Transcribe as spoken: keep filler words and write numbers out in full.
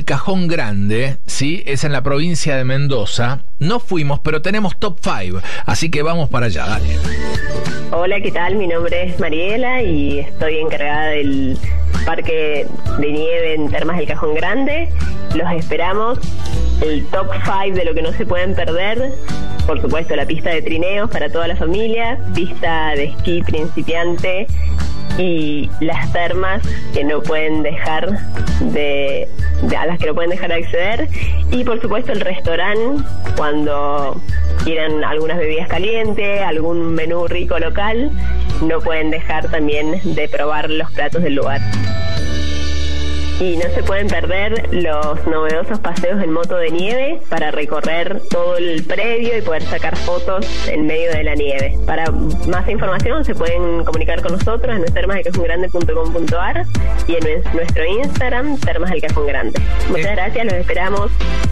Cajón Grande, ¿sí? Es en la provincia de Mendoza. No fuimos, pero tenemos top cinco, así que vamos para allá, dale. Hola, ¿qué tal? Mi nombre es Mariela y estoy encargada del parque de nieve en Termas del Cajón Grande. Los esperamos. El top cinco de lo que no se pueden perder, por supuesto, la pista de trineos para toda la familia, pista de esquí principiante y las termas que no pueden dejar de, de a las que no pueden dejar de acceder, y por supuesto el restaurante cuando quieran algunas bebidas calientes, algún menú rico local, no pueden dejar también de probar los platos del lugar. Y no se pueden perder los novedosos paseos en moto de nieve para recorrer todo el predio y poder sacar fotos en medio de la nieve. Para más información se pueden comunicar con nosotros en termas del cajón grande punto com punto a r y en nuestro Instagram, Termas del Cajón Grande. Muchas eh. gracias, los esperamos.